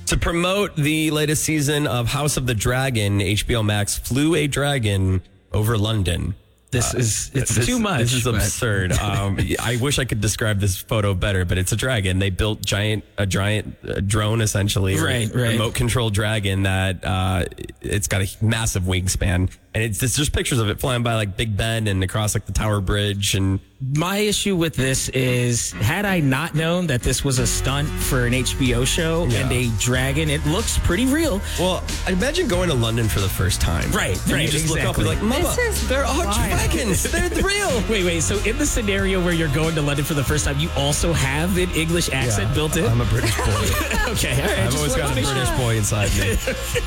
To promote the latest season of House of the Dragon, HBO Max flew a dragon over London. It's too much. This is absurd. I wish I could describe this photo better, but it's a dragon. They built a giant drone, essentially. Right. Remote control dragon that it's got a massive wingspan. And it's just pictures of it flying by like Big Ben and across like the Tower Bridge. And my issue with this is, had I not known that this was a stunt for an HBO show and a dragon, it looks pretty real. Well, imagine going to London for the first time. Right. You just look up and like, Mama, there are dragons. They're real. Wait. So in the scenario where you're going to London for the first time, you also have an English accent built in? I'm a British boy. Okay. All right, I've always got a British boy inside me.